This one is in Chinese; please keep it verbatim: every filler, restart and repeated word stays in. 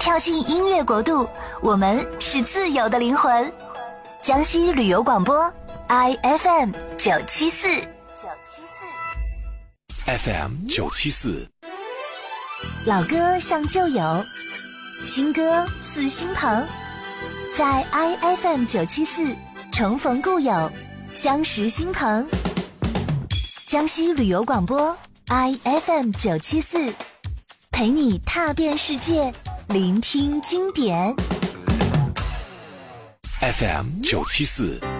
跳进音乐国度，我们是自由的灵魂。江西旅游广播 I F M 九七四 九七四 F M 九七四， 老歌像旧友，新歌似新朋，在 I F M 九七四重逢故友，相识新朋。江西旅游广播 I F M 九七四，陪你踏遍世界，聆听经典。 F M 九七四。